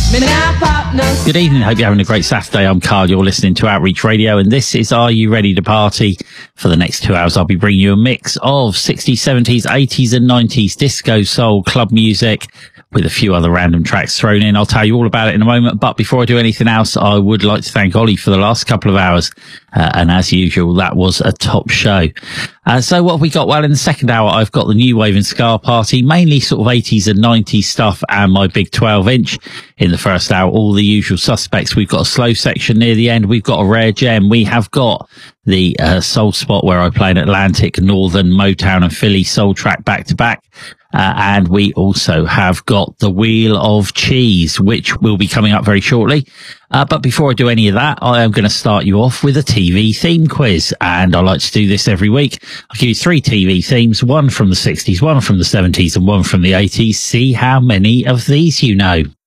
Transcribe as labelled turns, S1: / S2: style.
S1: Good evening, hope you're having a great Saturday. I'm Carl, you're listening to Outreach Radio, and this is Are You Ready to Party? For the next 2 hours, I'll be bringing you a mix of 60s, 70s, 80s and 90s disco, soul, club music, with a few other random tracks thrown in. I'll tell you all about it in a moment, but before I do anything else, I would like to thank Ollie for the last couple of hours, and as usual, that was a top show. So what have we got? Well, in the second hour, I've got the New Wave and Ska Party, mainly sort of 80s and 90s stuff, and my big 12-inch. In the first hour, all the usual suspects. We've got a slow section near the end. We've got a rare gem. We have got the soul spot where I play an Atlantic, Northern, Motown and Philly soul track back to back. And we also have got the Wheel of Cheese, which will be coming up very shortly. But before I do any of that, I am going to start you off with a TV theme quiz. And I like to do this every week. I'll give you 3 TV themes, one from the 60s, one from the 70s and one from the 80s. See how many of these you know.